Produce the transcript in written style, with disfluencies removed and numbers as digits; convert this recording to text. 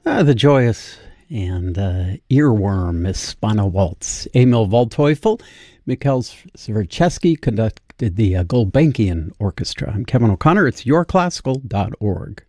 The joyous and earworm Hispano Waltz. Emil Waldteufel, Mikhail Zverchesky conducted the Gulbenkian Orchestra. I'm Kevin O'Connor. It's yourclassical.org.